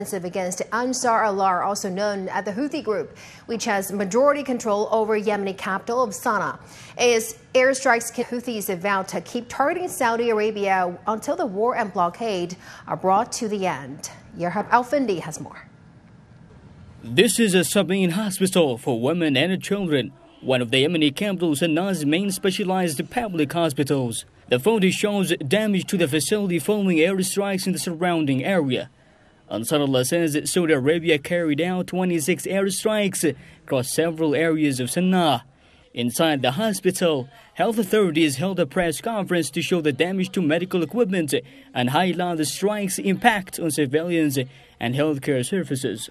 Against Ansar Allah, also known as the Houthi group, which has majority control over Yemeni capital of Sana'a. As airstrikes, Houthis vowed to keep targeting Saudi Arabia until the war and blockade are brought to the end. Yerhab Al-Findi has more. This is a submarine hospital for women and children, one of the Yemeni capital Sana'a's main specialized public hospitals. The footage shows damage to the facility following airstrikes in the surrounding area. Ansar Allah says that Saudi Arabia carried out 26 airstrikes across several areas of Sana'a. Inside the hospital, health authorities held a press conference to show the damage to medical equipment and highlight the strikes' impact on civilians and healthcare services.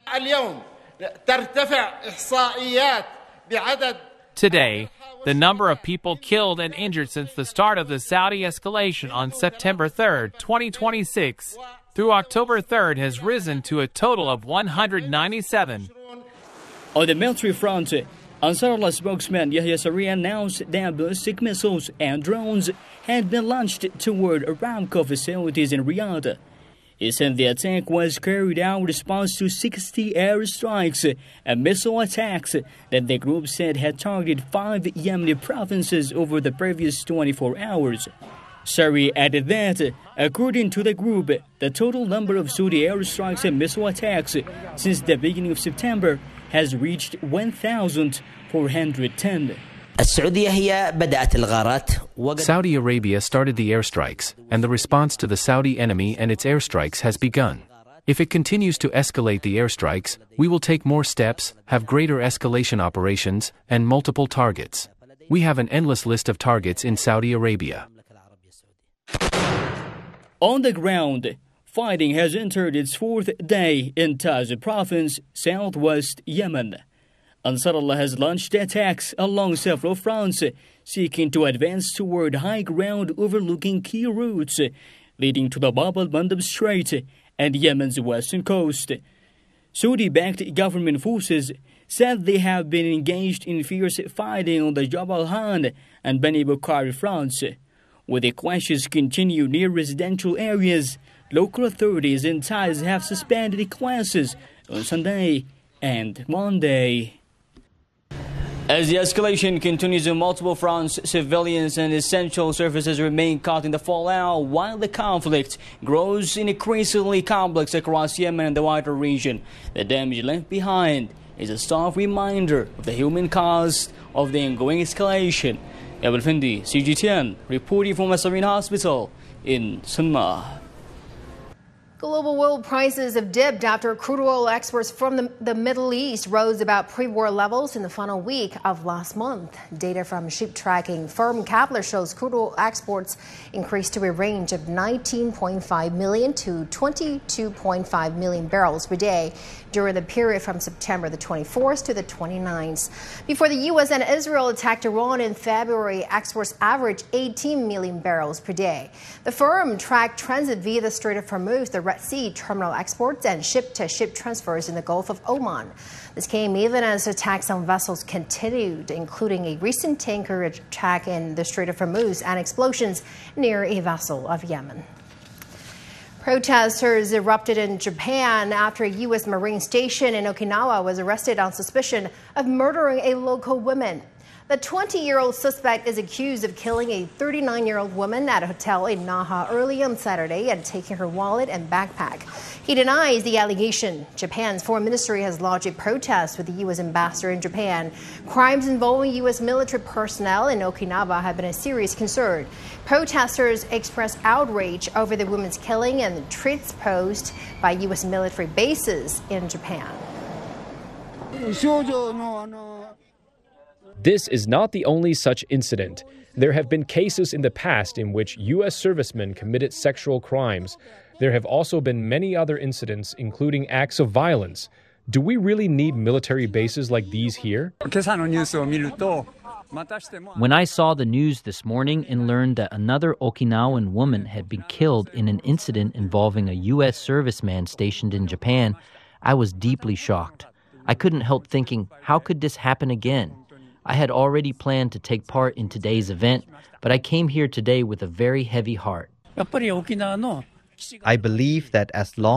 Today, the number of people killed and injured since the start of the Saudi escalation on September 3rd, 2026, through October 3rd has risen to a total of 197. On the military front, Ansar Allah spokesman Yahya Saree announced that ballistic missiles and drones had been launched toward Aramco facilities in Riyadh. He said the attack was carried out in response to 60 airstrikes and missile attacks that the group said had targeted 5 Yemeni provinces over the previous 24 hours. Saree added that, according to the group, the total number of Saudi airstrikes and missile attacks since the beginning of September has reached 1,410. Saudi Arabia started the airstrikes, and the response to the Saudi enemy and its airstrikes has begun. If it continues to escalate the airstrikes, we will take more steps, have greater escalation operations, and multiple targets. We have an endless list of targets in Saudi Arabia. On the ground, fighting has entered its 4th day in Taiz province, southwest Yemen. Ansar Allah has launched attacks along several fronts, seeking to advance toward high ground overlooking key routes, leading to the Bab al-Mandab Strait and Yemen's western coast. Saudi-backed government forces said they have been engaged in fierce fighting on the Jabal Han and Bani Bukhari fronts. With the clashes continue near residential areas, local authorities in Taiz have suspended classes on Sunday and Monday. As the escalation continues on multiple fronts, civilians and essential services remain caught in the fallout while the conflict grows increasingly complex across Yemen and the wider region. The damage left behind is a stark reminder of the human cost of the ongoing escalation. Al-Findi, CGTN, reporting from a submarine hospital in Sana'a. Global oil prices have dipped after crude oil exports from the Middle East rose about pre-war levels in the final week of last month. Data from ship tracking firm Kpler shows crude oil exports increased to a range of 19.5 million to 22.5 million barrels per day during the period from September the 24th to the 29th. Before the U.S. and Israel attacked Iran in February, exports averaged 18 million barrels per day. The firm tracked transit via the Strait of Hormuz, the Red Sea, terminal exports, and ship-to-ship transfers in the Gulf of Oman. This came even as attacks on vessels continued, including a recent tanker attack in the Strait of Hormuz and explosions near a vessel of Yemen. Protesters erupted in Japan after a U.S. Marine station in Okinawa was arrested on suspicion of murdering a local woman. The 20-year-old suspect is accused of killing a 39-year-old woman at a hotel in Naha early on Saturday and taking her wallet and backpack. He denies the allegation. Japan's foreign ministry has lodged a protest with the U.S. ambassador in Japan. Crimes involving U.S. military personnel in Okinawa have been a serious concern. Protesters expressed outrage over the woman's killing and the threats posed by U.S. military bases in Japan. This is not the only such incident. There have been cases in the past in which U.S. servicemen committed sexual crimes. There have also been many other incidents, including acts of violence. Do we really need military bases like these here? When I saw the news this morning and learned that another Okinawan woman had been killed in an incident involving a U.S. serviceman stationed in Japan, I was deeply shocked. I couldn't help thinking, how could this happen again? I had already planned to take part in today's event, but I came here today with a very heavy heart. I believe that as long